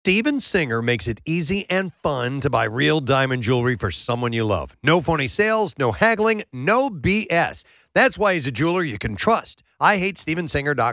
Steven Singer makes it easy and fun to buy real diamond jewelry for someone you love. No phony sales, no haggling, no BS. That's why he's a jeweler you can trust. IHateStevenSinger.com.